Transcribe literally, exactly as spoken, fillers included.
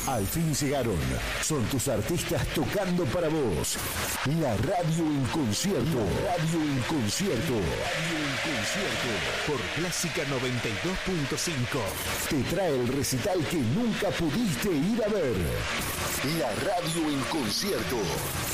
Al fin llegaron. Son tus artistas tocando para vos. La radio en concierto. La radio en concierto. La radio en concierto. Por Clásica noventa y dos punto cinco. Te trae el recital que nunca pudiste ir a ver. La radio en concierto.